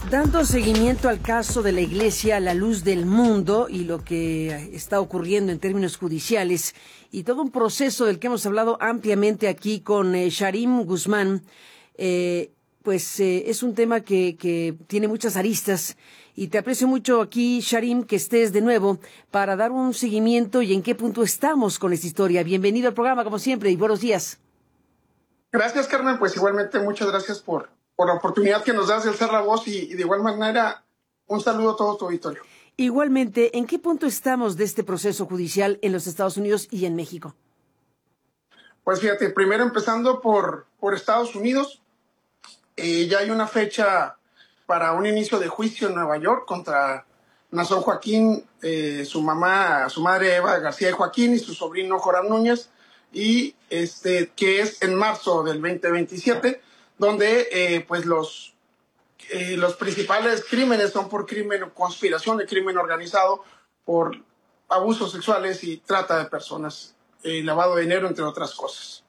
Dando seguimiento al caso de la Iglesia La Luz del Mundo y lo que está ocurriendo en términos judiciales y todo un proceso del que hemos hablado ampliamente aquí con Sharim Guzmán, es un tema que tiene muchas aristas y te aprecio mucho aquí, Sharim, que estés de nuevo para dar un seguimiento y en qué punto estamos con esta historia. Bienvenido al programa, como siempre, y buenos días. Gracias, Carmen. Pues igualmente muchas gracias por la oportunidad que nos das de alzar la voz y de igual manera un saludo a todo tu auditorio. Igualmente, ¿en qué punto estamos de este proceso judicial en los Estados Unidos y en México? Pues fíjate, primero empezando por Estados Unidos, ya hay una fecha para un inicio de juicio en Nueva York contra Naasón Joaquín, su madre Eva García de Joaquín y su sobrino Joram Núñez, y que es en marzo del 2027, donde pues los principales crímenes son por conspiración de crimen organizado, por abusos sexuales y trata de personas, lavado de dinero, entre otras cosas.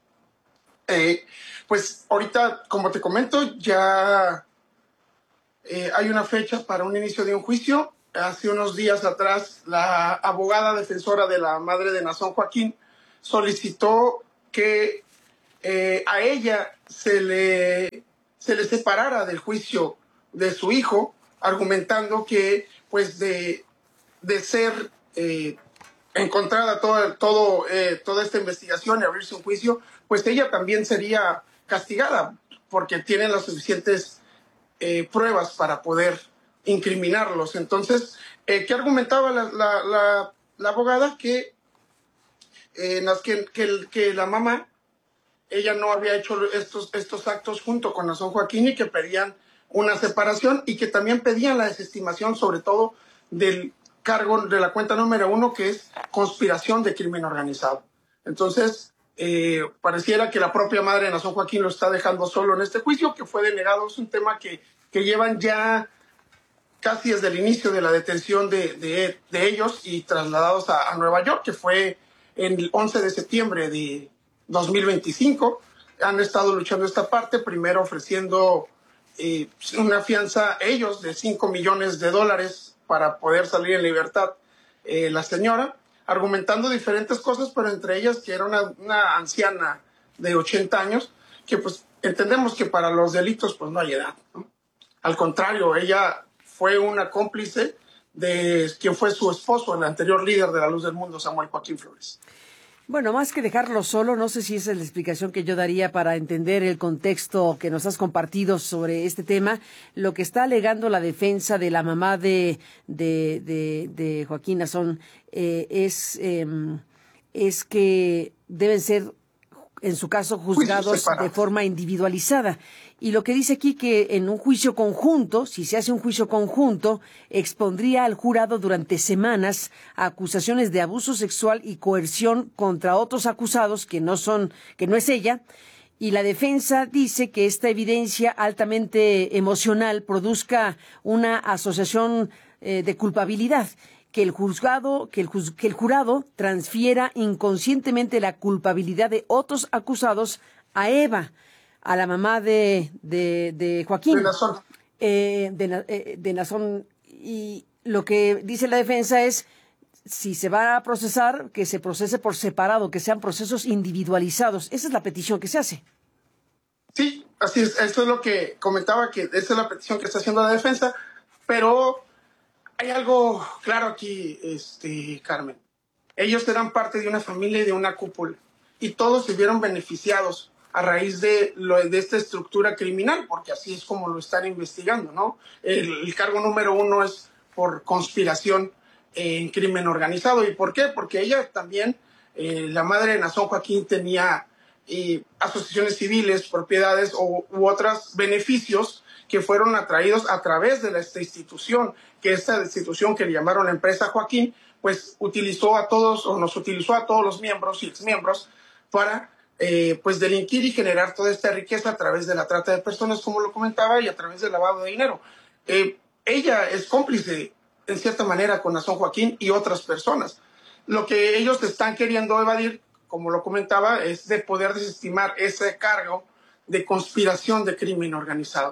Pues ahorita, como te comento, ya hay una fecha para un inicio de un juicio. Hace unos días atrás, la abogada defensora de la madre de Naasón Joaquín solicitó que a ella se le separara del juicio de su hijo, argumentando que pues de ser encontrada toda esta investigación y abrirse un juicio, pues ella también sería castigada porque tiene las suficientes pruebas para poder incriminarlos. Entonces, ¿qué argumentaba la abogada? Que la mamá, ella no había hecho estos actos junto con Naasón Joaquín y que pedían una separación y que también pedían la desestimación, sobre todo del cargo de la cuenta número 1, que es conspiración de crimen organizado. Entonces, pareciera que la propia madre de Naasón Joaquín lo está dejando solo en este juicio, que fue denegado. Es un tema que llevan ya casi desde el inicio de la detención de ellos y trasladados a Nueva York, que fue el 11 de septiembre de 2025. Han estado luchando esta parte, primero ofreciendo una fianza ellos de $5 millones para poder salir en libertad la señora, argumentando diferentes cosas, pero entre ellas que era una anciana de 80 años, que pues entendemos que para los delitos pues no hay edad, ¿no? Al contrario, ella fue una cómplice de quien fue su esposo, el anterior líder de La Luz del Mundo, Samuel Joaquín Flores. Bueno, más que dejarlo solo, no sé si esa es la explicación que yo daría para entender el contexto que nos has compartido sobre este tema. Lo que está alegando la defensa de la mamá de Joaquín Naasón es que deben ser, en su caso, juzgados de forma individualizada. Y lo que dice aquí que en un juicio conjunto, si se hace un juicio conjunto, expondría al jurado durante semanas a acusaciones de abuso sexual y coerción contra otros acusados que no es ella. Y la defensa dice que esta evidencia altamente emocional produzca una asociación de culpabilidad, que el jurado transfiera inconscientemente la culpabilidad de otros acusados a Eva, a la mamá de Joaquín, de Naasón. Y lo que dice la defensa es, si se va a procesar, que se procese por separado, que sean procesos individualizados. Esa es la petición que se hace. Sí, así es. Esto es lo que comentaba, que esa es la petición que está haciendo la defensa, pero hay algo claro aquí, Carmen. Ellos eran parte de una familia y de una cúpula, y todos se vieron beneficiados a raíz de esta estructura criminal, porque así es como lo están investigando, ¿no? El cargo número 1 es por conspiración en crimen organizado. ¿Y por qué? Porque ella también, la madre de Naasón Joaquín, tenía asociaciones civiles, propiedades u otros beneficios que fueron atraídos a través de esta institución, esta institución que le llamaron la empresa Joaquín, pues nos utilizó a todos los miembros y exmiembros para pues delinquir y generar toda esta riqueza a través de la trata de personas, como lo comentaba, y a través del lavado de dinero. Ella es cómplice, en cierta manera, con Naasón Joaquín y otras personas. Lo que ellos están queriendo evadir, como lo comentaba, es de poder desestimar ese cargo de conspiración de crimen organizado.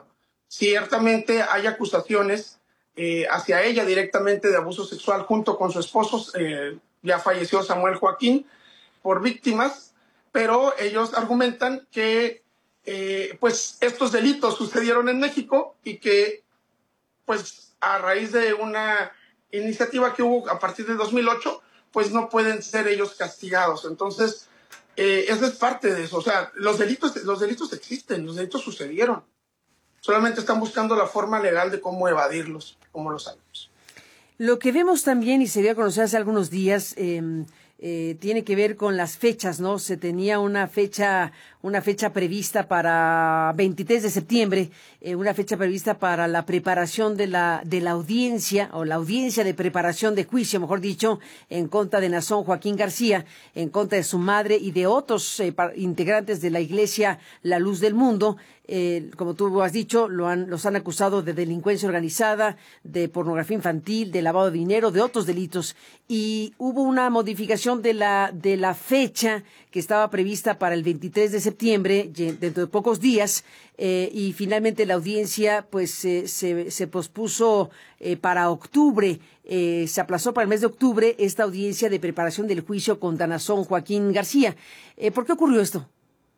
Ciertamente hay acusaciones hacia ella directamente de abuso sexual junto con su esposo, ya falleció Samuel Joaquín, por víctimas, pero ellos argumentan que pues estos delitos sucedieron en México y que pues a raíz de una iniciativa que hubo a partir del 2008, pues no pueden ser ellos castigados. Entonces, eso es parte de eso. O sea, los delitos existen, los delitos sucedieron. Solamente están buscando la forma legal de cómo evadirlos, como lo sabemos. Lo que vemos también, y se dio a conocer hace algunos días, tiene que ver con las fechas, ¿no? Se tenía una fecha prevista para 23 de septiembre, una fecha prevista para la preparación de la audiencia, o la audiencia de preparación de juicio, mejor dicho, en contra de Nazón Joaquín García, en contra de su madre y de otros integrantes de la Iglesia La Luz del Mundo. Como tú has dicho, los han acusado de delincuencia organizada, de pornografía infantil, de lavado de dinero, de otros delitos. Y hubo una modificación de la fecha que estaba prevista para el 23 de septiembre, dentro de pocos días, y finalmente la audiencia pues se pospuso para octubre. Se aplazó para el mes de octubre esta audiencia de preparación del juicio contra Nazón Joaquín García. ¿Por qué ocurrió esto?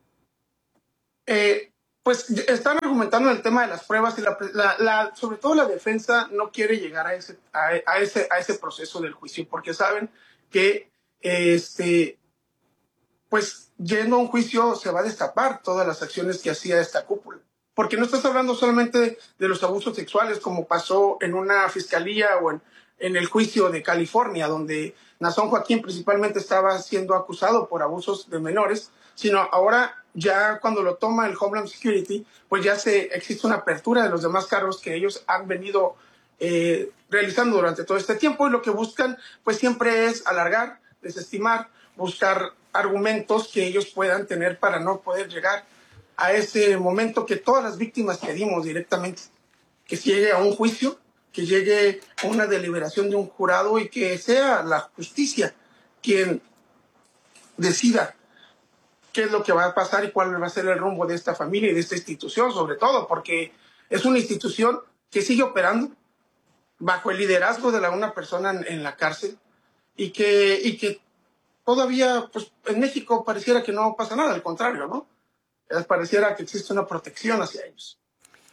Pues están argumentando el tema de las pruebas y sobre todo la defensa no quiere llegar a ese proceso del juicio porque saben que pues yendo a un juicio se va a destapar todas las acciones que hacía esta cúpula. Porque no estás hablando solamente de los abusos sexuales como pasó en una fiscalía o en el juicio de California, donde Nazón Joaquín principalmente estaba siendo acusado por abusos de menores, sino ahora ya cuando lo toma el Homeland Security, pues ya existe una apertura de los demás cargos que ellos han venido realizando durante todo este tiempo, y lo que buscan pues siempre es alargar, desestimar, buscar argumentos que ellos puedan tener para no poder llegar a ese momento que todas las víctimas pedimos directamente, que llegue a un juicio, que llegue a una deliberación de un jurado y que sea la justicia quien decida qué es lo que va a pasar y cuál va a ser el rumbo de esta familia y de esta institución, sobre todo porque es una institución que sigue operando bajo el liderazgo de una persona en la cárcel y que todavía pues, en México pareciera que no pasa nada, al contrario, ¿no? Pareciera que existe una protección hacia ellos.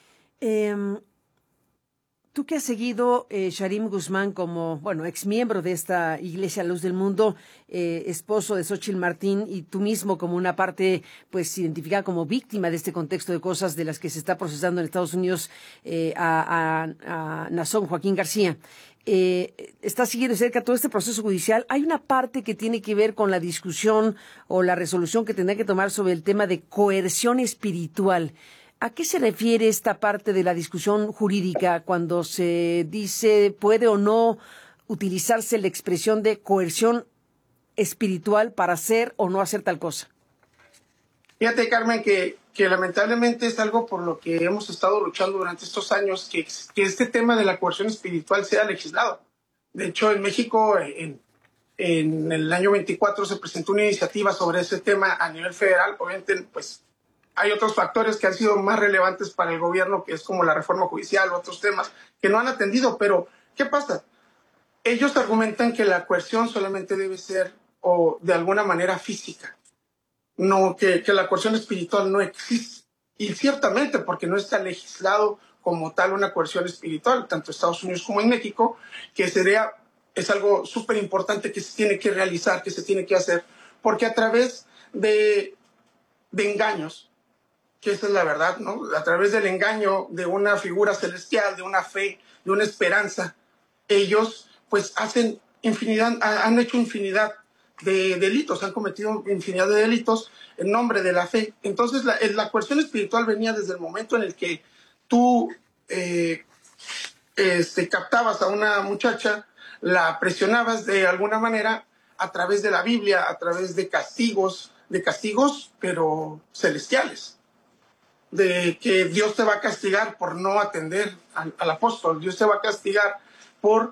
Tú que has seguido, Sharim Guzmán, como, ex miembro de esta Iglesia Luz del Mundo, esposo de Xóchitl Martín, y tú mismo como una parte, pues, identificada como víctima de este contexto de cosas de las que se está procesando en Estados Unidos a Nazón Joaquín García. Está siguiendo de cerca todo este proceso judicial. Hay una parte que tiene que ver con la discusión o la resolución que tendrá que tomar sobre el tema de coerción espiritual. ¿A qué se refiere esta parte de la discusión jurídica cuando se dice puede o no utilizarse la expresión de coerción espiritual para hacer o no hacer tal cosa? Fíjate, Carmen, que lamentablemente es algo por lo que hemos estado luchando durante estos años, que este tema de la coerción espiritual sea legislado. De hecho, en México, en el año 24 se presentó una iniciativa sobre ese tema a nivel federal. Obviamente, pues hay otros factores que han sido más relevantes para el gobierno, que es como la reforma judicial o otros temas que no han atendido. Pero, ¿qué pasa? Ellos argumentan que la coerción solamente debe ser o de alguna manera física. No, que la coerción espiritual no existe. Y ciertamente, porque no está legislado como tal una coerción espiritual, tanto en Estados Unidos como en México, que es algo súper importante que se tiene que realizar, que se tiene que hacer, porque a través de engaños, que esa es la verdad, ¿no? A través del engaño de una figura celestial, de una fe, de una esperanza, ellos pues han hecho infinidad de delitos, han cometido infinidad de delitos en nombre de la fe. Entonces la coerción espiritual venía desde el momento en el que tú captabas a una muchacha, la presionabas de alguna manera a través de la Biblia, a través de castigos pero celestiales. De que Dios te va a castigar por no atender al apóstol, Dios te va a castigar por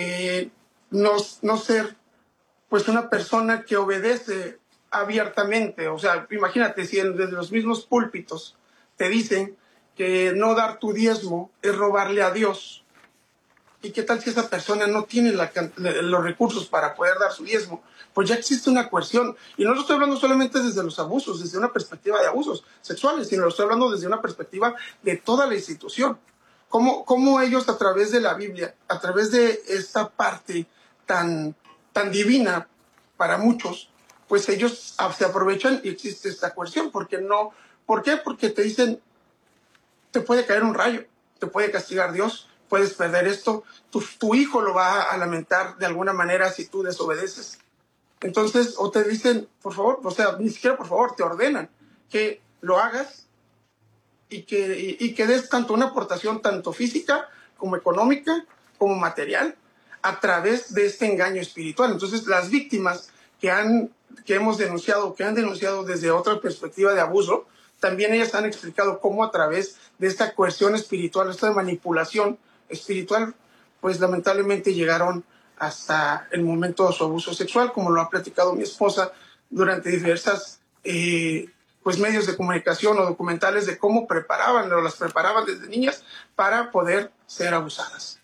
no ser pues una persona que obedece abiertamente. O sea, imagínate si desde los mismos púlpitos te dicen que no dar tu diezmo es robarle a Dios. ¿Y qué tal si esa persona no tiene los recursos para poder dar su diezmo? Pues ya existe una coerción. Y no lo estoy hablando solamente desde los abusos, desde una perspectiva de abusos sexuales, sino lo estoy hablando desde una perspectiva de toda la institución. Cómo ellos a través de la Biblia, a través de esta parte tan divina para muchos, pues ellos se aprovechan y existe esta coerción. ¿Por qué? Porque te dicen, te puede caer un rayo, te puede castigar Dios, puedes perder esto, tu hijo lo va a lamentar de alguna manera si tú desobedeces. Entonces, o te dicen, por favor, o sea, ni siquiera por favor, te ordenan que lo hagas y que des tanto una aportación tanto física como económica como material a través de este engaño espiritual. Entonces, las víctimas que han denunciado desde otra perspectiva de abuso, también ellas han explicado cómo a través de esta coerción espiritual, esta manipulación espiritual, pues lamentablemente llegaron hasta el momento de su abuso sexual, como lo ha platicado mi esposa durante diversas pues medios de comunicación o documentales de cómo las preparaban desde niñas para poder ser abusadas.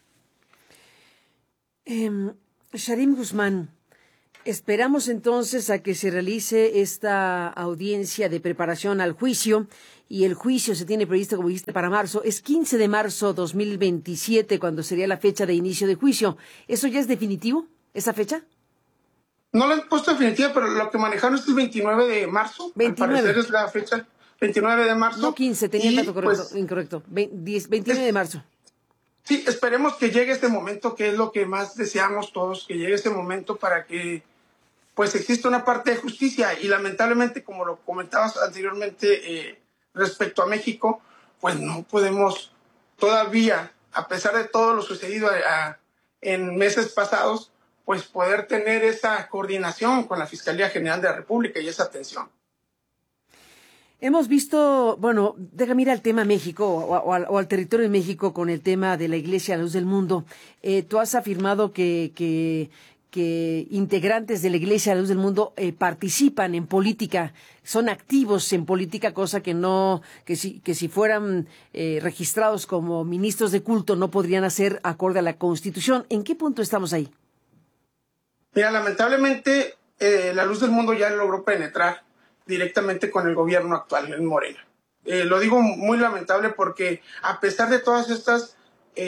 Sharim Guzmán, esperamos entonces a que se realice esta audiencia de preparación al juicio, y el juicio se tiene previsto, como dijiste, para marzo. Es 15 de marzo 2027 cuando sería la fecha de inicio de juicio. ¿Eso ya es definitivo, esa fecha? No la han puesto definitiva, pero lo que manejaron es el 29 de marzo. 29. Al parecer es la fecha 29 de marzo. No 15, tenía el dato correcto, pues, incorrecto. 29 de marzo. Sí, esperemos que llegue este momento, que es lo que más deseamos todos, que llegue este momento para que pues exista una parte de justicia. Y lamentablemente, como lo comentabas anteriormente respecto a México, pues no podemos todavía, a pesar de todo lo sucedido en meses pasados, pues poder tener esa coordinación con la Fiscalía General de la República y esa atención. Hemos visto, bueno, déjame ir al tema México o al territorio de México con el tema de la Iglesia a la Luz del Mundo. Tú has afirmado que integrantes de la Iglesia a la Luz del Mundo participan en política, son activos en política, cosa que si fueran registrados como ministros de culto no podrían hacer acorde a la Constitución. ¿En qué punto estamos ahí? Mira, lamentablemente la Luz del Mundo ya logró penetrar directamente con el gobierno actual en Morena. Lo digo muy lamentable porque a pesar de todas estas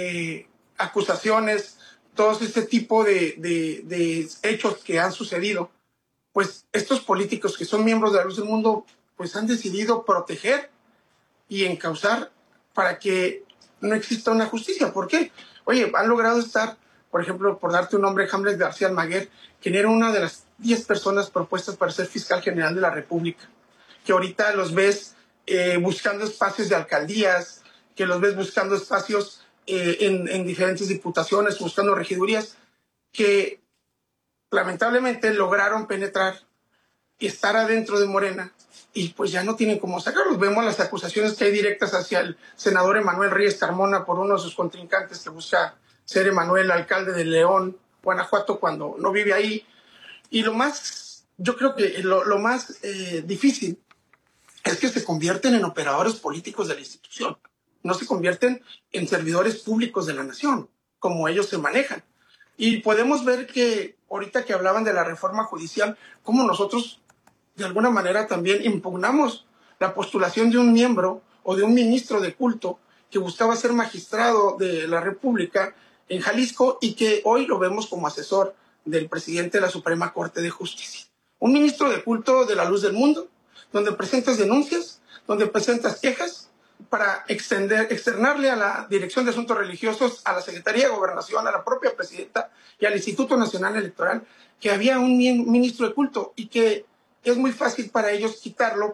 acusaciones, todo este tipo de hechos que han sucedido, pues estos políticos que son miembros de la Luz del Mundo, pues han decidido proteger y encauzar para que no exista una justicia. ¿Por qué? Oye, han logrado estar, por ejemplo, por darte un nombre, Hamlet García Almaguer, quien era una de las 10 personas propuestas para ser fiscal general de la República, que ahorita los ves buscando espacios de alcaldías, que los ves buscando espacios en diferentes diputaciones, buscando regidurías, que lamentablemente lograron penetrar y estar adentro de Morena, y pues ya no tienen cómo sacarlos. Vemos las acusaciones que hay directas hacia el senador Emanuel Reyes Carmona por uno de sus contrincantes que busca ser Emanuel alcalde de León, Guanajuato, cuando no vive ahí. Y yo creo que lo más difícil es que se convierten en operadores políticos de la institución, no se convierten en servidores públicos de la nación, como ellos se manejan. Y podemos ver que ahorita que hablaban de la reforma judicial, cómo nosotros de alguna manera también impugnamos la postulación de un miembro o de un ministro de culto que buscaba ser magistrado de la República en Jalisco y que hoy lo vemos como asesor del presidente de la Suprema Corte de Justicia. Un ministro de culto de la Luz del Mundo, donde presentas denuncias, donde presentas quejas para externarle a la Dirección de Asuntos Religiosos, a la Secretaría de Gobernación, a la propia presidenta y al Instituto Nacional Electoral, que había un ministro de culto y que es muy fácil para ellos quitarlo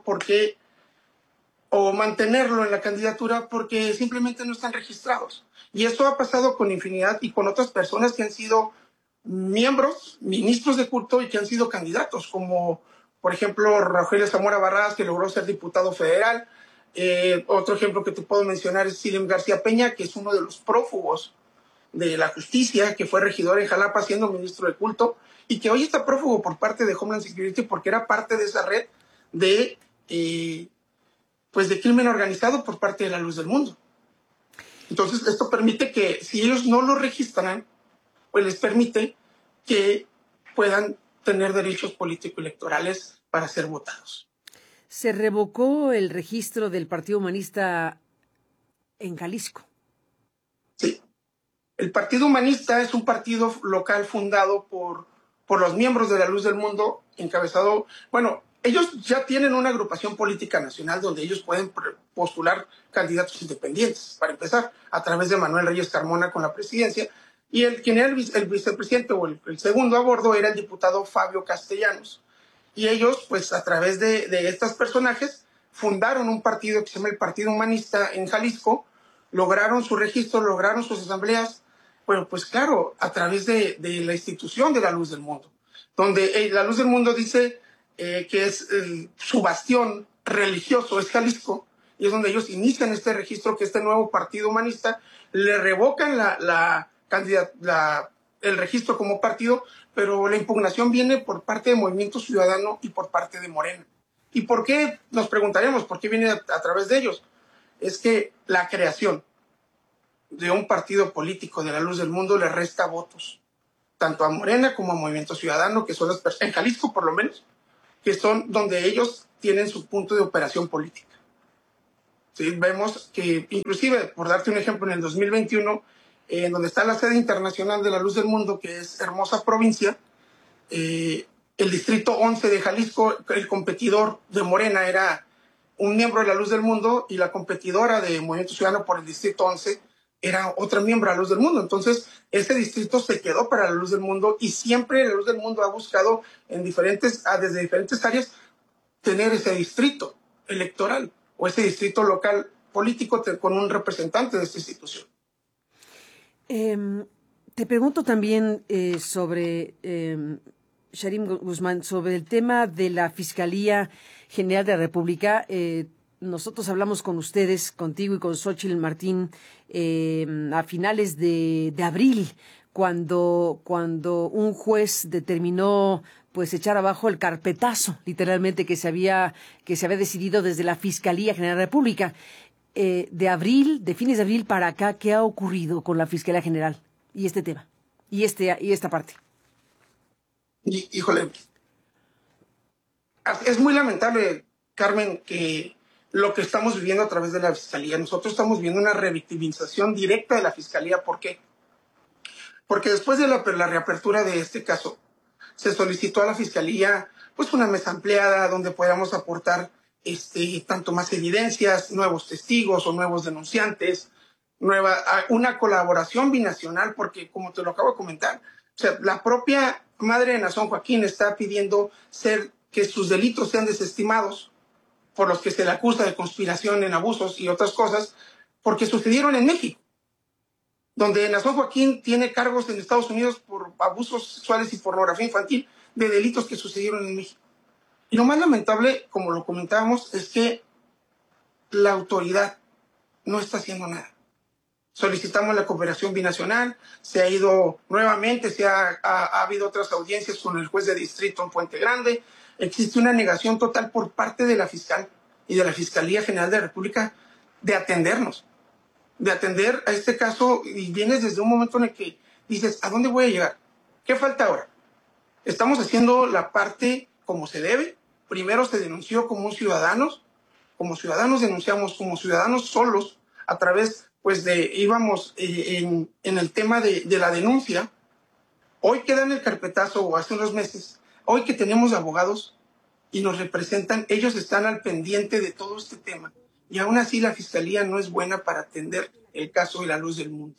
o mantenerlo en la candidatura porque simplemente no están registrados. Y esto ha pasado con infinidad y con otras personas que han sido miembros, ministros de culto y que han sido candidatos, como por ejemplo Rogelio Zamora Barradas, que logró ser diputado federal. Otro ejemplo que te puedo mencionar es Silvio García Peña, que es uno de los prófugos de la justicia, que fue regidor en Jalapa siendo ministro de culto y que hoy está prófugo por parte de Homeland Security porque era parte de esa red de pues de crimen organizado por parte de la Luz del Mundo. Entonces, esto permite que si ellos no lo registran, pues les permite que puedan tener derechos político-electorales para ser votados. Se revocó el registro del Partido Humanista en Jalisco. Sí. El Partido Humanista es un partido local fundado por los miembros de la Luz del Mundo, encabezado, bueno, ellos ya tienen una agrupación política nacional donde ellos pueden postular candidatos independientes, para empezar, a través de Manuel Reyes Carmona con la presidencia, y quien era el vicepresidente o el segundo a bordo era el diputado Fabio Castellanos. Y ellos, pues a través de estos personajes, fundaron un partido que se llama el Partido Humanista en Jalisco, lograron su registro, lograron sus asambleas, bueno, pues claro, a través de la institución de la Luz del Mundo, donde la Luz del Mundo dice que es su bastión religioso, es Jalisco, y es donde ellos inician este registro, que este nuevo Partido Humanista le revocan el registro como partido, pero la impugnación viene por parte de Movimiento Ciudadano y por parte de Morena. ¿Y por qué? Nos preguntaremos, ¿por qué viene a través de ellos? Es que la creación de un partido político de la Luz del Mundo le resta votos, tanto a Morena como a Movimiento Ciudadano, que son las personas, en Jalisco por lo menos, que son donde ellos tienen su punto de operación política. ¿Sí? Vemos que, inclusive, por darte un ejemplo, en el 2021, en donde está la sede internacional de la Luz del Mundo, que es Hermosa Provincia, el distrito 11 de Jalisco, el competidor de Morena era un miembro de la Luz del Mundo, y la competidora de Movimiento Ciudadano por el distrito 11 era otra miembro de la Luz del Mundo. Entonces, ese distrito se quedó para la Luz del Mundo, y siempre la Luz del Mundo ha buscado desde diferentes áreas tener ese distrito electoral o ese distrito local político con un representante de esta institución. Te pregunto también sobre, Sharim Guzmán, sobre el tema de la Fiscalía General de la República. Nosotros hablamos con ustedes, contigo y con Xóchitl Martín, a finales de abril, cuando un juez determinó pues echar abajo el carpetazo, literalmente, que se había decidido desde la Fiscalía General de la República. De fines de abril para acá, ¿qué ha ocurrido con la Fiscalía General y este tema y esta parte? Híjole, es muy lamentable, Carmen, que lo que estamos viviendo a través de la Fiscalía, nosotros estamos viendo una revictimización directa de la Fiscalía. ¿Por qué? Porque después de la reapertura de este caso, se solicitó a la Fiscalía pues una mesa ampliada donde podamos aportar tanto más evidencias, nuevos testigos o nuevos denunciantes, una colaboración binacional, porque como te lo acabo de comentar, o sea, la propia madre de Nazón Joaquín está pidiendo que sus delitos sean desestimados por los que se le acusa de conspiración en abusos y otras cosas, porque sucedieron en México, donde Nazón Joaquín tiene cargos en Estados Unidos por abusos sexuales y pornografía infantil, de delitos que sucedieron en México. Y lo más lamentable, como lo comentábamos, es que la autoridad no está haciendo nada. Solicitamos la cooperación binacional, se ha ido nuevamente, ha habido otras audiencias con el juez de distrito en Puente Grande. Existe una negación total por parte de la fiscal y de la Fiscalía General de la República de atendernos, de atender a este caso, y vienes desde un momento en el que dices, ¿a dónde voy a llegar? ¿Qué falta ahora? Estamos haciendo la parte como se debe. Primero se denunció como ciudadanos denunciamos, como ciudadanos solos, a través, pues, íbamos en el tema de la denuncia. Hoy queda en el carpetazo, o hace unos meses, hoy que tenemos abogados y nos representan, ellos están al pendiente de todo este tema. Y aún así la Fiscalía no es buena para atender el caso de la Luz del Mundo.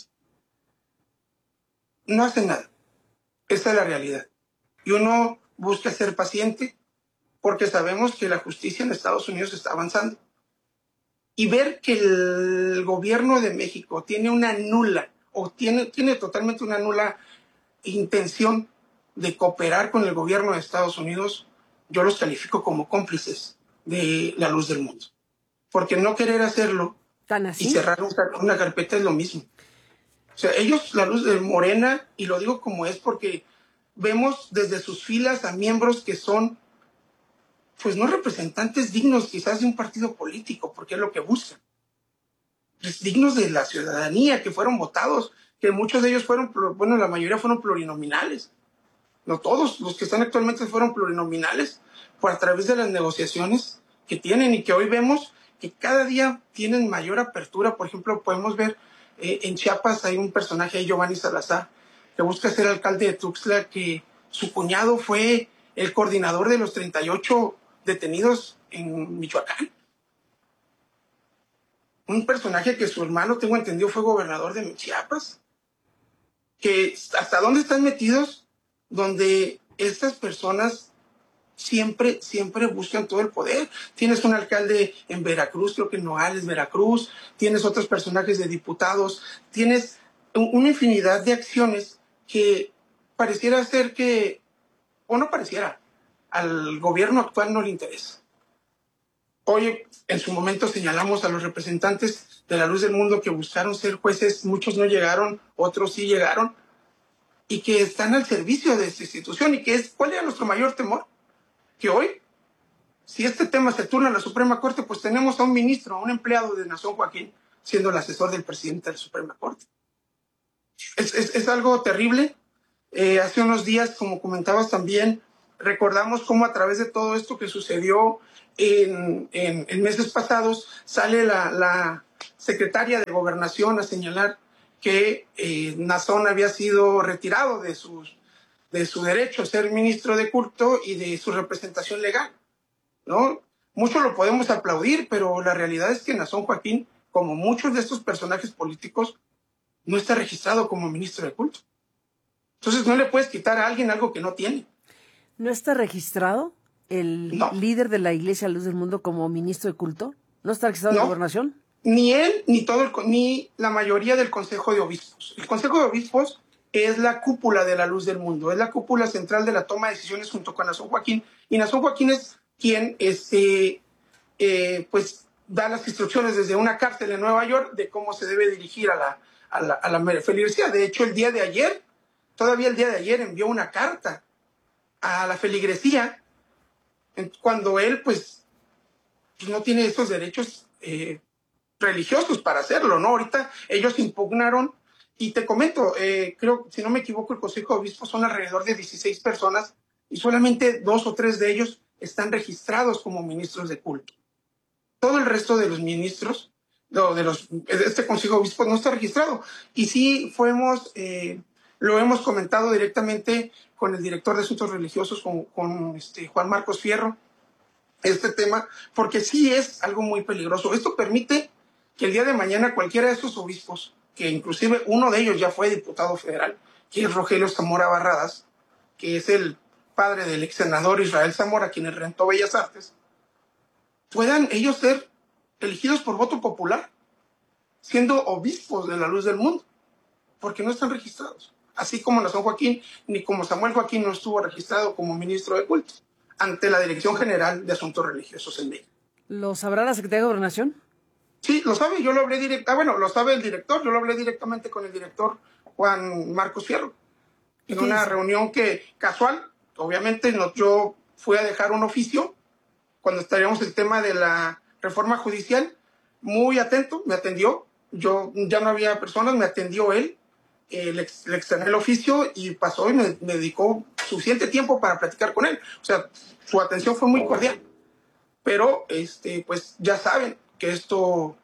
No hace nada. Esa es la realidad. Y uno busca ser paciente, porque sabemos que la justicia en Estados Unidos está avanzando. Y ver que el gobierno de México tiene tiene totalmente una nula intención de cooperar con el gobierno de Estados Unidos, yo los califico como cómplices de la Luz del Mundo. Porque no querer hacerlo y cerrar una carpeta es lo mismo. O sea, ellos, la Luz de Morena, y lo digo como es porque vemos desde sus filas a miembros que son pues no representantes dignos quizás de un partido político, porque es lo que buscan. Pues dignos de la ciudadanía, que fueron votados, que muchos de ellos fueron, bueno, la mayoría fueron plurinominales. No todos, los que están actualmente fueron plurinominales por a través de las negociaciones que tienen y que hoy vemos que cada día tienen mayor apertura. Por ejemplo, podemos ver en Chiapas hay un personaje, Giovanni Salazar, que busca ser alcalde de Tuxtla, que su cuñado fue el coordinador de los 38 detenidos en Michoacán. Un personaje que su hermano, tengo entendido, fue gobernador de Chiapas. Que hasta dónde están metidos, donde estas personas siempre buscan todo el poder. Tienes un alcalde en Veracruz, creo que en Nogales, Veracruz, tienes otros personajes de diputados, tienes una infinidad de acciones que pareciera ser que, o no pareciera, al gobierno actual no le interesa. Hoy, en su momento, señalamos a los representantes de la Luz del Mundo que buscaron ser jueces, muchos no llegaron, otros sí llegaron, y que están al servicio de esta institución. ¿Y que es cuál era nuestro mayor temor? Que hoy, si este tema se turna a la Suprema Corte, pues tenemos a un ministro, a un empleado de Nazón Joaquín, siendo el asesor del presidente de la Suprema Corte. Es algo terrible. Hace unos días, como comentabas también, recordamos cómo a través de todo esto que sucedió en meses pasados, sale la secretaria de Gobernación a señalar que Nazón había sido retirado de su derecho a ser ministro de culto y de su representación legal, ¿no? Mucho lo podemos aplaudir, pero la realidad es que Nazón Joaquín, como muchos de estos personajes políticos, no está registrado como ministro de culto. Entonces no le puedes quitar a alguien algo que no tiene. ¿No está registrado el líder de la Iglesia Luz del Mundo como ministro de culto? ¿No está registrado en Gobernación? Ni él, ni la mayoría del Consejo de Obispos. El Consejo de Obispos es la cúpula de la Luz del Mundo, es la cúpula central de la toma de decisiones junto con Nazón Joaquín. Y Nazón Joaquín es quien pues da las instrucciones desde una cárcel en Nueva York de cómo se debe dirigir a la feligresía. De hecho, todavía el día de ayer envió una carta a la feligresía cuando él pues no tiene esos derechos religiosos para hacerlo, ¿no? Ahorita ellos impugnaron, y te comento, creo, si no me equivoco, el Consejo de Obispos son alrededor de 16 personas y solamente 2 o 3 de ellos están registrados como ministros de culto. Todo el resto de los ministros de este Consejo de Obispos no está registrado. Y sí lo hemos comentado directamente con el director de Asuntos Religiosos, con Juan Marcos Fierro, este tema, porque sí es algo muy peligroso. Esto permite que el día de mañana cualquiera de esos obispos, que inclusive uno de ellos ya fue diputado federal, que es Rogelio Zamora Barradas, que es el padre del ex senador Israel Zamora, quien rentó Bellas Artes, puedan ellos ser elegidos por voto popular, siendo obispos de la Luz del Mundo, porque no están registrados. Así como Nazón Joaquín, ni como Samuel Joaquín no estuvo registrado como ministro de culto ante la Dirección General de Asuntos Religiosos en México. ¿Lo sabrá la Secretaría de Gobernación? Sí, lo sabe, yo lo hablé lo sabe el director, yo lo hablé directamente con el director Juan Marcos Fierro, en una reunión casual, obviamente yo fui a dejar un oficio cuando estaríamos el tema de la reforma judicial, muy atento, me atendió, yo ya no había personas, me atendió él, le externé el oficio y pasó y me dedicó suficiente tiempo para platicar con él. O sea, su atención fue muy cordial. Pero, pues ya saben que esto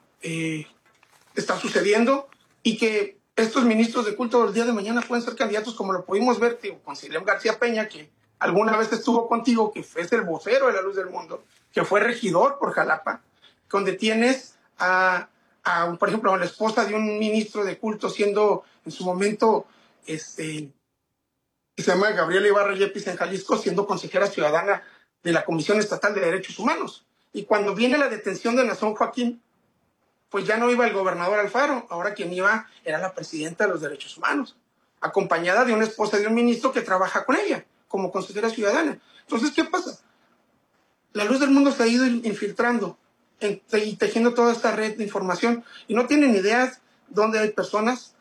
está sucediendo y que estos ministros de culto del día de mañana pueden ser candidatos, como lo pudimos ver con Silem García Peña, que alguna vez estuvo contigo, que es el vocero de la Luz del Mundo, que fue regidor por Jalapa, donde tienes por ejemplo, a la esposa de un ministro de culto siendo en su momento, que se llama Gabriela Ibarra Yepes en Jalisco, siendo consejera ciudadana de la Comisión Estatal de Derechos Humanos. Y cuando viene la detención de Nazón Joaquín, pues ya no iba el gobernador Alfaro, ahora quien iba era la presidenta de los Derechos Humanos, acompañada de una esposa de un ministro que trabaja con ella como consejera ciudadana. Entonces, ¿qué pasa? La Luz del Mundo se ha ido infiltrando y tejiendo toda esta red de información y no tienen ideas dónde hay personas.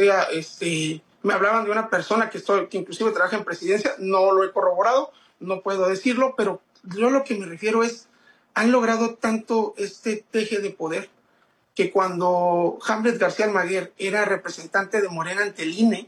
Me hablaban de una persona que inclusive trabaja en presidencia, no lo he corroborado, no puedo decirlo, pero yo lo que me refiero es, han logrado tanto este teje de poder que cuando Hamlet García Almaguer era representante de Morena ante el INE,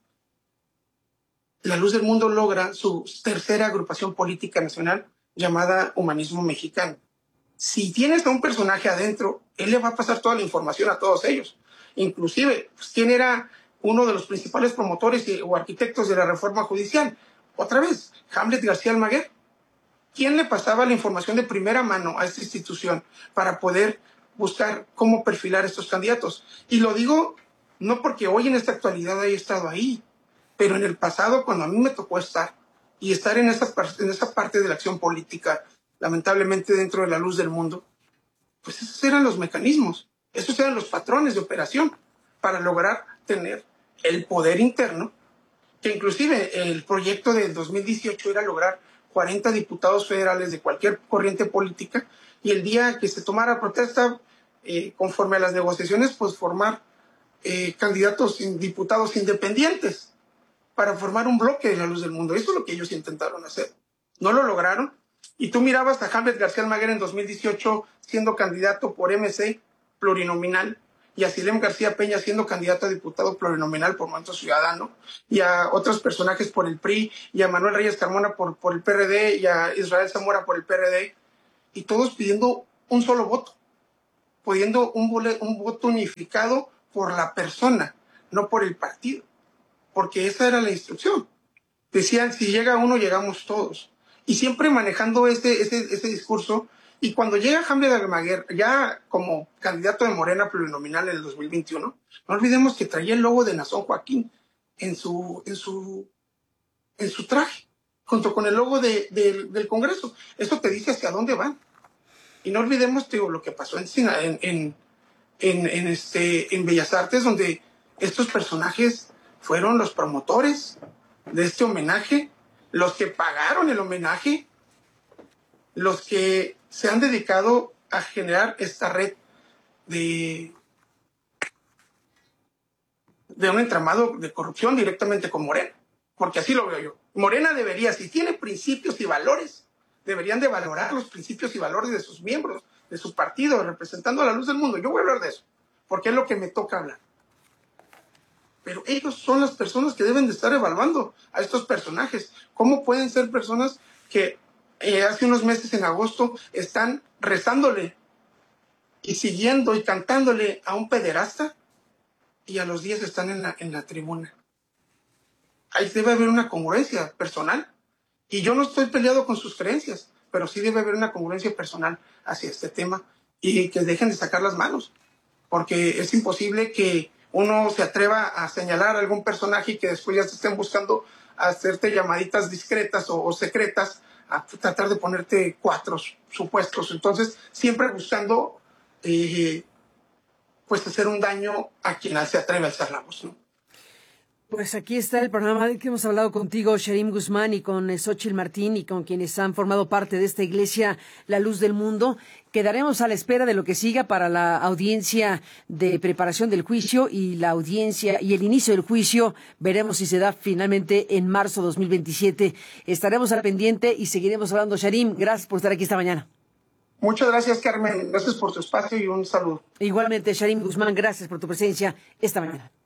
La Luz del Mundo logra su tercera agrupación política nacional llamada Humanismo Mexicano. Si tienes a un personaje adentro, él le va a pasar toda la información a todos ellos. Inclusive, pues, ¿quién era uno de los principales promotores o arquitectos de la reforma judicial? Otra vez, Hamlet García Almaguer. ¿Quién le pasaba la información de primera mano a esta institución para poder buscar cómo perfilar estos candidatos? Y lo digo no porque hoy en esta actualidad haya estado ahí, pero en el pasado, cuando a mí me tocó estar en esa parte de la acción política, lamentablemente dentro de La Luz del Mundo, pues esos eran los mecanismos, esos eran los patrones de operación para lograr tener el poder interno, que inclusive el proyecto del 2018 era lograr 40 diputados federales de cualquier corriente política, y el día que se tomara protesta, conforme a las negociaciones, pues formar candidatos, diputados independientes para formar un bloque de La Luz del Mundo. Eso es lo que ellos intentaron hacer. No lo lograron. Y tú mirabas a Hamlet García Almaguer en 2018 siendo candidato por MC plurinominal, y a Silem García Peña siendo candidato a diputado plurinominal por Movimiento Ciudadano, y a otros personajes por el PRI, y a Manuel Reyes Carmona por el PRD, y a Israel Zamora por el PRD, y todos pidiendo un solo voto, pidiendo un voto unificado por la persona, no por el partido, porque esa era la instrucción. Decían, si llega uno, llegamos todos. Y siempre manejando ese discurso. Y cuando llega Hamlet Almaguer, ya como candidato de Morena plurinominal en el 2021, no olvidemos que traía el logo de Nazón Joaquín en su traje, junto con el logo del Congreso. Eso te dice hacia dónde van. Y no olvidemos, tío, lo que pasó en Bellas Artes, donde estos personajes fueron los promotores de este homenaje, los que pagaron el homenaje, los que se han dedicado a generar esta red de un entramado de corrupción directamente con Morena, porque así lo veo yo. Morena debería, si tiene principios y valores, deberían de valorar los principios y valores de sus miembros, de su partido, representando a La Luz del Mundo. Yo voy a hablar de eso, porque es lo que me toca hablar. Pero ellos son las personas que deben de estar evaluando a estos personajes. ¿Cómo pueden ser personas que hace unos meses, en agosto, están rezándole y siguiendo y cantándole a un pederasta, y a los 10 están en la tribuna? Ahí debe haber una congruencia personal. Y yo no estoy peleado con sus creencias, pero sí debe haber una congruencia personal hacia este tema, y que dejen de sacar las manos, porque es imposible que uno se atreva a señalar a algún personaje y que después ya se estén buscando hacerte llamaditas discretas o secretas a tratar de ponerte 4 supuestos. Entonces, siempre buscando pues hacer un daño a quien se atreve a alzar la voz, ¿no? Pues aquí está el programa que hemos hablado contigo, Sharim Guzmán, y con Xóchitl Martín, y con quienes han formado parte de esta iglesia La Luz del Mundo. Quedaremos a la espera de lo que siga para la audiencia de preparación del juicio, y la audiencia y el inicio del juicio veremos si se da finalmente en marzo 2027. Estaremos al pendiente y seguiremos hablando. Sharim, gracias por estar aquí esta mañana. Muchas gracias, Carmen. Gracias por tu espacio y un saludo. Igualmente, Sharim Guzmán, gracias por tu presencia esta mañana.